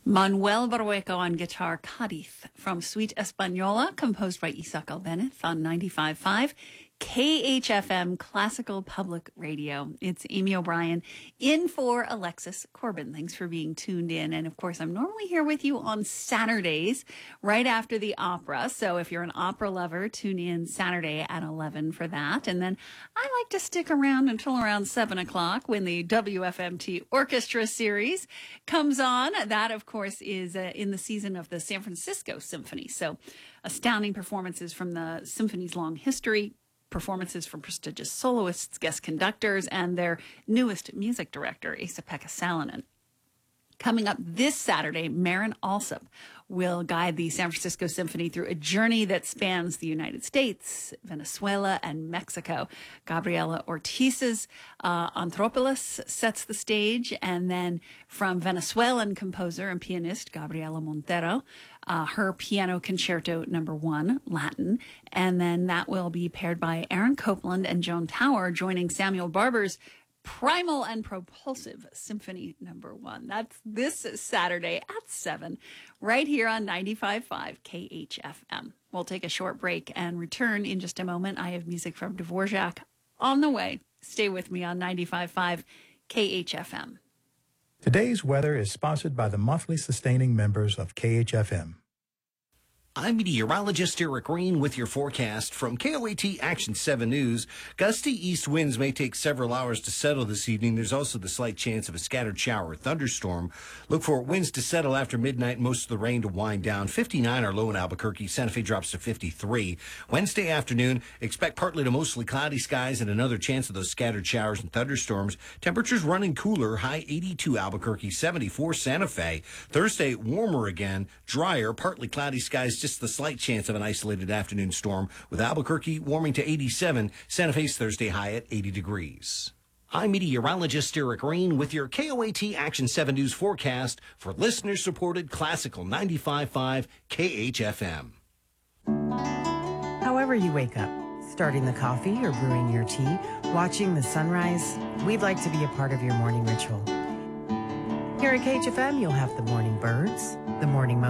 Manuel Barrueco on guitar, Cádiz, from Suite Española, composed by Isaac Albéniz on 95.5 KHFM Classical Public Radio. It's Amy O'Brien in for Alexis Corbin. Thanks for being tuned in. And of course, I'm normally here with you on Saturdays, right after the opera. So if you're an opera lover, tune in Saturday at 11 for that. And then I like to stick around until around 7 o'clock when the WFMT Orchestra Series comes on. That, of course, is in the season of the San Francisco Symphony. So astounding performances from the symphony's long history, performances from prestigious soloists, guest conductors, and their newest music director, Esa-Pekka Salonen. Coming up this Saturday, Marin Alsop will guide the San Francisco Symphony through a journey that spans the United States, Venezuela, and Mexico. Gabriela Ortiz's Anthropoulos sets the stage, and then from Venezuelan composer and pianist Gabriela Montero, her Piano Concerto No. 1, Latin, and then that will be paired by Aaron Copland and Joan Tower, joining Samuel Barber's Primal and Propulsive Symphony No. 1. That's this Saturday at 7, right here on 95.5 KHFM. We'll take a short break and return in just a moment. I have music from Dvorak on the way. Stay with me on 95.5 KHFM. Today's weather is sponsored by the monthly sustaining members of KHFM. I'm meteorologist Eric Green with your forecast from KOAT Action 7 News. Gusty east winds may take several hours to settle this evening. There's also the slight chance of a scattered shower or thunderstorm. Look for winds to settle after midnight, most of the rain to wind down. 59 are low in Albuquerque. Santa Fe drops to 53. Wednesday afternoon, expect partly to mostly cloudy skies and another chance of those scattered showers and thunderstorms. Temperatures running cooler, high 82 Albuquerque, 74 Santa Fe. Thursday, warmer again, drier, partly cloudy skies, just the slight chance of an isolated afternoon storm, with Albuquerque warming to 87, Santa Fe's Thursday high at 80 degrees. I'm meteorologist Eric Green with your KOAT Action 7 News forecast for listener-supported Classical 95.5 KHFM. However you wake up, starting the coffee or brewing your tea, watching the sunrise, we'd like to be a part of your morning ritual. Here at KHFM, you'll have the morning birds, the morning